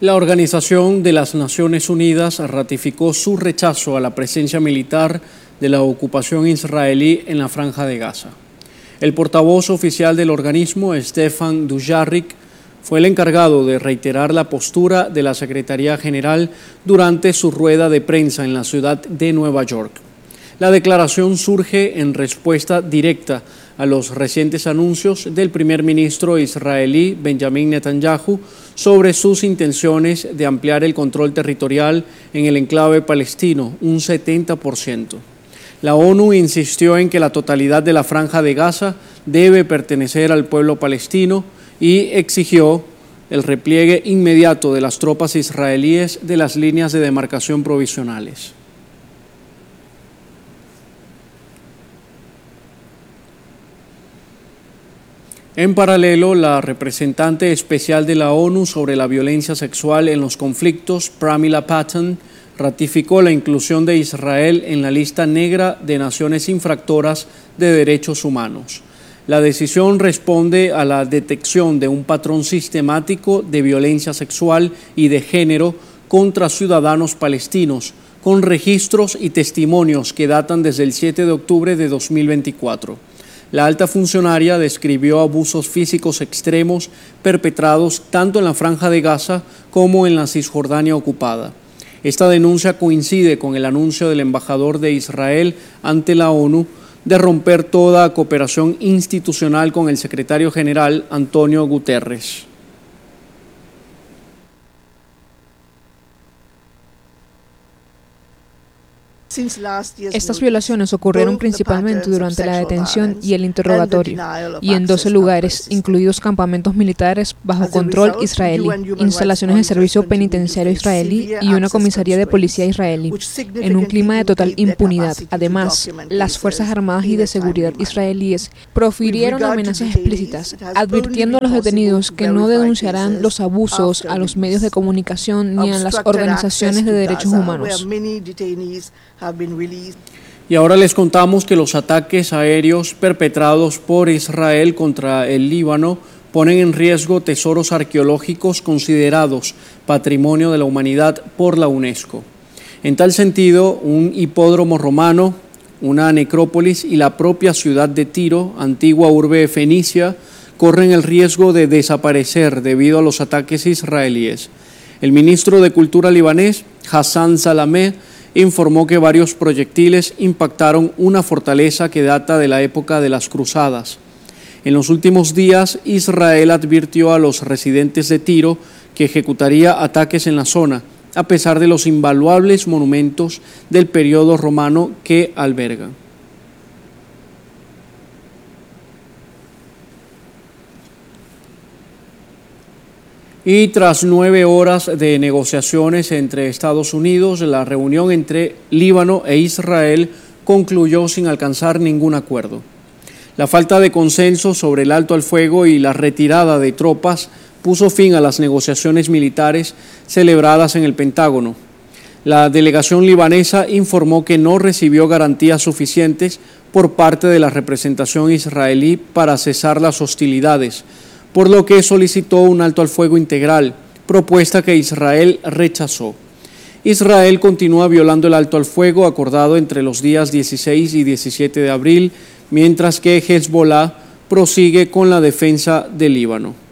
La Organización de las Naciones Unidas ratificó su rechazo a la presencia militar de la ocupación israelí en la Franja de Gaza. El portavoz oficial del organismo, Stefan Dujarric, fue el encargado de reiterar la postura de la Secretaría General durante su rueda de prensa en la ciudad de Nueva York. La declaración surge en respuesta directa a los recientes anuncios del primer ministro israelí Benjamin Netanyahu sobre sus intenciones de ampliar el control territorial en el enclave palestino, un 70%. La ONU insistió en que la totalidad de la Franja de Gaza debe pertenecer al pueblo palestino y exigió el repliegue inmediato de las tropas israelíes de las líneas de demarcación provisionales. En paralelo, la representante especial de la ONU sobre la violencia sexual en los conflictos, Pramila Patten, ratificó la inclusión de Israel en la lista negra de naciones infractoras de derechos humanos. La decisión responde a la detección de un patrón sistemático de violencia sexual y de género contra ciudadanos palestinos, con registros y testimonios que datan desde el 7 de octubre de 2024. La alta funcionaria describió abusos físicos extremos perpetrados tanto en la Franja de Gaza como en la Cisjordania ocupada. Esta denuncia coincide con el anuncio del embajador de Israel ante la ONU de romper toda cooperación institucional con el secretario general Antonio Guterres. Estas violaciones ocurrieron principalmente durante la detención y el interrogatorio, y en 12 lugares, incluidos campamentos militares bajo control israelí, instalaciones de servicio penitenciario israelí y una comisaría de policía israelí, en un clima de total impunidad. Además, las Fuerzas Armadas y de Seguridad israelíes profirieron amenazas explícitas, advirtiendo a los detenidos que no denunciarán los abusos a los medios de comunicación ni a las organizaciones de derechos humanos. Y ahora les contamos que los ataques aéreos perpetrados por Israel contra el Líbano ponen en riesgo tesoros arqueológicos considerados Patrimonio de la Humanidad por la UNESCO. En tal sentido, un hipódromo romano, una necrópolis y la propia ciudad de Tiro, antigua urbe fenicia, corren el riesgo de desaparecer debido a los ataques israelíes. El ministro de Cultura libanés, Hassan Salameh, informó que varios proyectiles impactaron una fortaleza que data de la época de las Cruzadas. En los últimos días, Israel advirtió a los residentes de Tiro que ejecutaría ataques en la zona, a pesar de los invaluables monumentos del periodo romano que albergan. Y tras 9 horas de negociaciones entre Estados Unidos, la reunión entre Líbano e Israel concluyó sin alcanzar ningún acuerdo. La falta de consenso sobre el alto al fuego y la retirada de tropas puso fin a las negociaciones militares celebradas en el Pentágono. La delegación libanesa informó que no recibió garantías suficientes por parte de la representación israelí para cesar las hostilidades, por lo que solicitó un alto al fuego integral, propuesta que Israel rechazó. Israel continúa violando el alto al fuego acordado entre los días 16 y 17 de abril, mientras que Hezbollah prosigue con la defensa del Líbano.